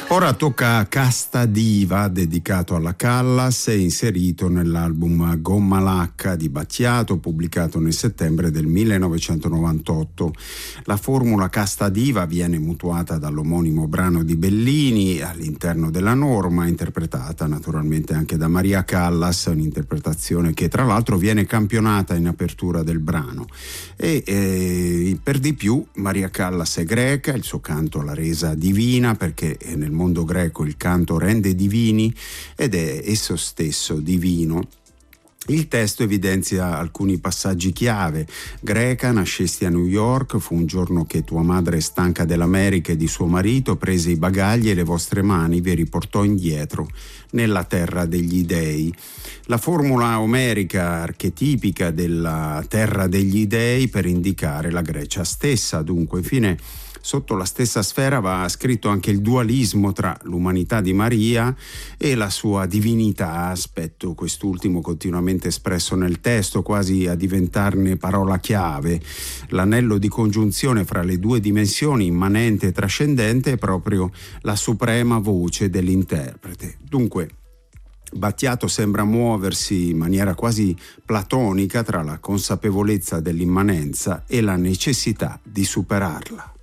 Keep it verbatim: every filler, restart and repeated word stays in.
Ora tocca a Casta Diva, dedicato alla Callas e inserito nell'album Gomma Lacca di Battiato, pubblicato nel settembre del millenovecentonovantotto. La formula Casta Diva viene mutuata dall'omonimo brano di Bellini all'interno della norma, interpretata naturalmente anche da Maria Callas, un'interpretazione che tra l'altro viene campionata in apertura del brano. E eh, per di più Maria Callas è greca, il suo canto l'ha resa divina, perché nel mondo greco il canto rende divini ed è esso stesso divino. Il testo evidenzia alcuni passaggi chiave. Greca, nascesti a New York, fu un giorno che tua madre, stanca dell'America e di suo marito, prese i bagagli e le vostre mani vi riportò indietro nella terra degli dei. La formula omerica archetipica della terra degli dei per indicare la Grecia stessa. Dunque, infine, sotto la stessa sfera va scritto anche il dualismo tra l'umanità di Maria e la sua divinità, aspetto quest'ultimo continuamente espresso nel testo, quasi a diventarne parola chiave. L'anello di congiunzione fra le due dimensioni, immanente e trascendente, è proprio la suprema voce dell'interprete. Dunque, Battiato sembra muoversi in maniera quasi platonica tra la consapevolezza dell'immanenza e la necessità di superarla.